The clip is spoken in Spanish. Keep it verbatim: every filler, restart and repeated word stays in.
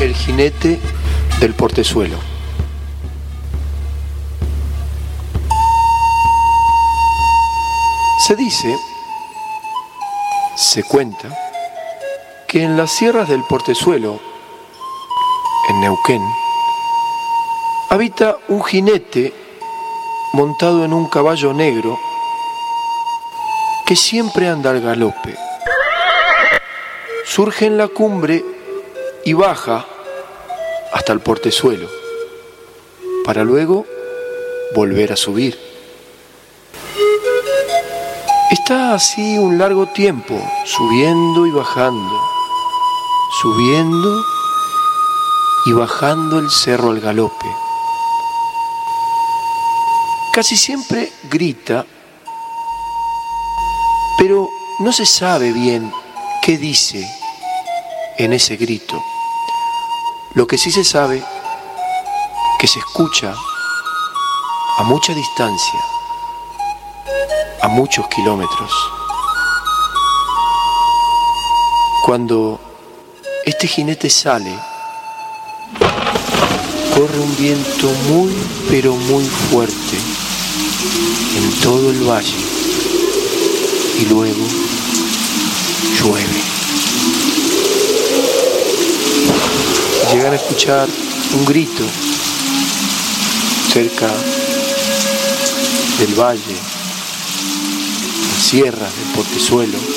el jinete del portezuelo. Se dice, se cuenta, que en las sierras del portezuelo, en Neuquén, habita un jinete montado en un caballo negro que siempre anda al galope. Surge en la cumbre y baja hasta el portezuelo, para luego volver a subir. Está así un largo tiempo, subiendo y bajando, subiendo y bajando el cerro al galope. Casi siempre grita, pero no se sabe bien qué dice en ese grito. Lo que sí se sabe, que se escucha a mucha distancia, a muchos kilómetros. Cuando este jinete sale, corre un viento muy, pero muy fuerte en todo el valle y luego llueve. Llegan a escuchar un grito cerca del valle, las sierras del portezuelo,